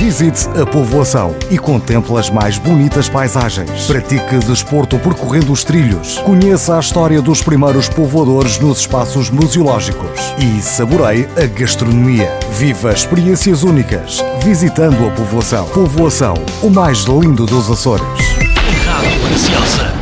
Visite a povoação e contemple as mais bonitas paisagens. Pratique desporto percorrendo os trilhos. Conheça a história dos primeiros povoadores nos espaços museológicos. E saboreie a gastronomia. Viva experiências únicas visitando a povoação. Povoação, o mais lindo dos Açores. Rádio Graciosa.